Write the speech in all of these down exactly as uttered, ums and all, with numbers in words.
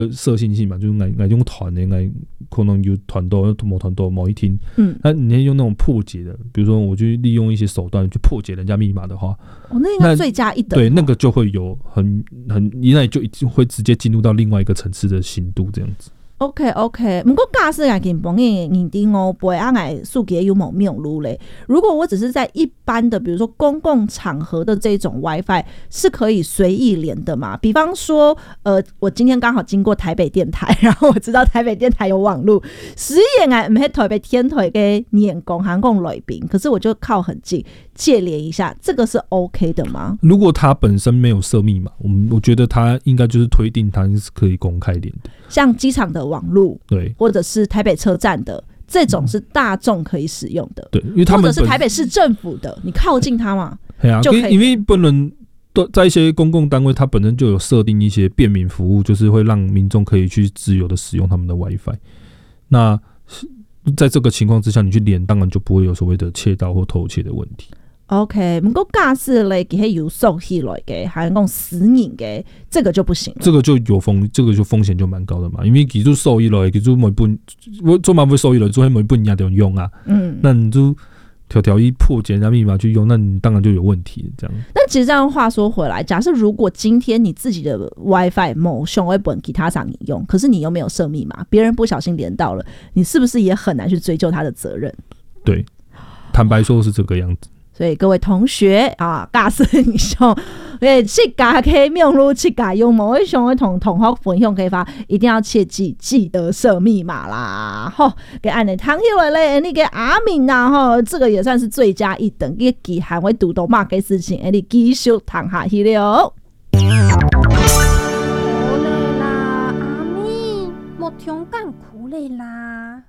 色性性嘛，就是爱爱用团的，爱可能有团斗、某团斗、某一厅，嗯，那你可以用那种破解的，比如说我就利用一些手段去破解人家密码的话， 哦，那应该罪加一等。 对，那个就会有很很，那就会直接进入到另外一个层次的刑度这样子。 OK OK， 不过假设眼镜朋友认定哦，不会按来数给有某用路嘞。如果我只是在一般的，比如说公共场合的这种 WiFi 是可以随意连的嘛？比方说，呃，我今天刚好经过台北电台，然后我知道台北电台有网路，实验啊，唔系台北天台给年工韩共雷宾，可是我就靠很近借连一下，这个是 OK 的吗？ 如果它本身没有设密码，我们我觉得它应该就是推定它是可以公开连的， 像机场的网路， 对， 或者是台北车站的这种是大众可以使用的， 对，因为他们或者是台北市政府的，你靠近它嘛， 啊、就可以。因为本人在一些公共单位，它本身就有设定一些便民服务，就是会让民众可以去自由的使用他们的 WiFi。那在这个情况之下，你去连，当然就不会有所谓的窃盗或偷窃的问题。 OK， 不过假设咧，佢有收起来嘅，还讲私人嘅，这个就不行了。 这个就有风，这个就风险就蛮高的嘛，因为佢就收起来，佢就每本我做嘛会收起来，做每本人家都用啊。嗯，那你就条条一破解人家密码去用，那你当然就有问题。这样。 但其实这样话说回来，假设如果今天你自己的 WiFi 某上会本其他厂你用，可是你又没有设密码，别人不小心连到了，你是不是也很难去追究他的责任？ 对，坦白说是这个样子。 所以各位同学啊，假使你想诶去家可以用路去家用某一种同同学分享可以发，一定要切记记得设密码啦。吼，给按你唐起来咧，你给阿敏呐，吼，这个也算是罪加一等，给记含为读懂骂给事情，诶，你继续躺下去了。 好累啦，阿敏，莫听干苦累啦。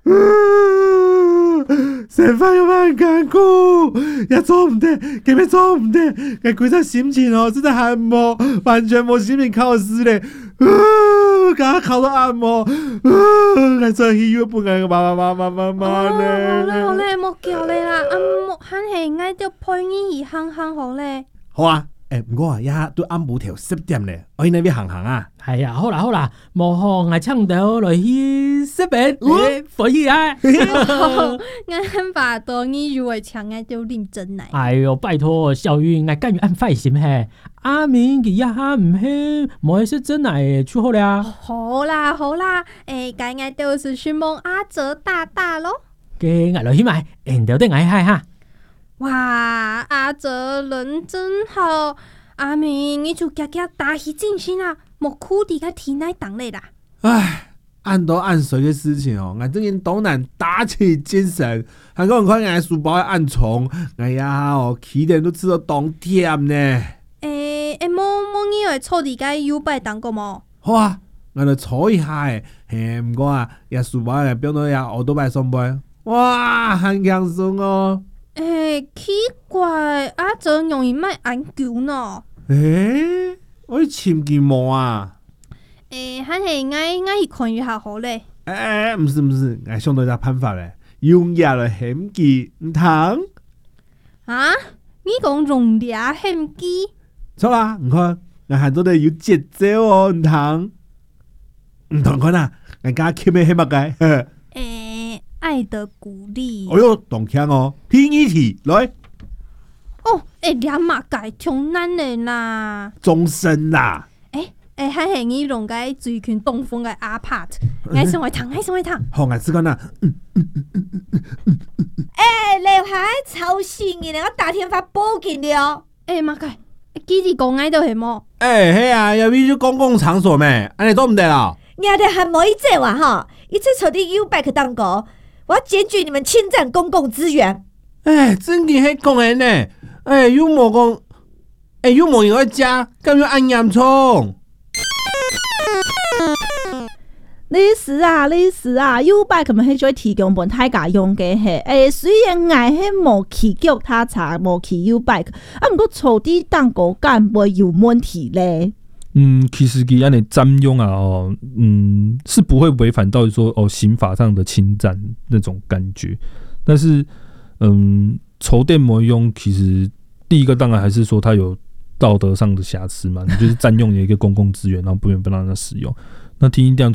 食饭又飯艱苦，也做唔得，根本做唔得，佢規隻心情哦，真係寒魔，完全冇心情考試咧，呃，剛考到暗魔，呃，我真係要半個媽媽媽媽媽媽咧。 好咧好咧，莫叫你啦，阿莫肯係嗌到陪你而行行好咧。 好啊，誒、欸，唔過啊，一下都暗晡條十點咧，我去那邊行行啊。 係啊，好啦好啦，莫學我唱到來去十邊，可以啊。 我把多你以為唱嗌到認真嚟。 哎呦，拜託，小雲我甘於按費心嘿，阿明佢一下唔係，冇係真嚟出好啦。 好啦好啦，誒，該嗌到是尋夢阿哲大大咯。 嘅我來去買，人都得嗌嗨哈。 哇，阿哲人真好，阿明你就夾夾打起精神啊！莫哭地個體內擋累啦。 唉，按多按水嘅事情哦，我最近都難打起精神，還講看我書包按蟲，哎呀哦，起點都吃到冬天呢。 誒誒，莫莫你會坐地個 U 拜當個麼？ 好啊，我就坐一下誒，嘿，唔過啊，也書包嘅標到也我都拜上班，哇，很輕鬆哦。 誒，奇怪，阿哲容易賣眼球呢？ 誒。我潛見冇啊！ 誒，還係我我去看一下好咧。 誒，唔是唔是，我想到一個辦法咧，用藥來險機唔通啊？你講用藥險機？ 錯啦，唔看，我喊到的有節奏哦，唔通唔通看啊！我加欠咩險物嘅？ 誒，愛的鼓勵。 哎呦，動聽哦，聽一聽來。 哦，誒，兩馬改挺難的啦， 終身啦！ 誒誒，還係你用個最近東風嘅 iPad，愛上來燙，愛上來燙。 好，我試講啦。 誒，你還操心嘅，我打電話報警了。 誒，馬改，幾時講愛到係麼？ 誒，係啊，要去公共場所咩？安尼做唔得啦。 你哋係冇一這話哈，一直坐啲 U back 當個，我要檢舉你們侵佔公共資源。 誒，真嘅係講嘅呢。哎，有冇講？哎，有冇人去加？咁要按嚴重？ 歷史啊，歷史啊 ，U bike 咪係做提供本大家用嘅係。誒，雖然我係冇去腳踏車，冇去 U bike， 啊，不過坐啲當個幹會有問題咧。 嗯，其實佢按你佔用啊，哦，嗯，是不會違反到說哦刑法上的侵佔那種感覺，但是，嗯。籌電摩用其實第一個當然還是說它有道德上的瑕疵嘛，你就是佔用一個公共資源，然後不願不讓它使用。 那听音调